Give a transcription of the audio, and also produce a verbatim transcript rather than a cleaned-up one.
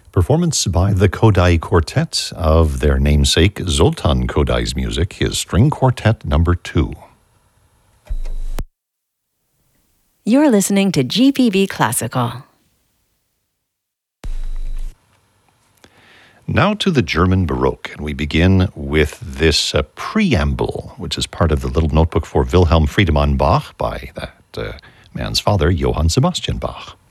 Performance by the Kodály Quartet of their namesake Zoltán Kodály's music, his string quartet number two. You're listening to G P B Classical. Now to the German Baroque, and we begin with this uh, preamble, which is part of the little notebook for Wilhelm Friedemann Bach by that uh, man's father, Johann Sebastian Bach.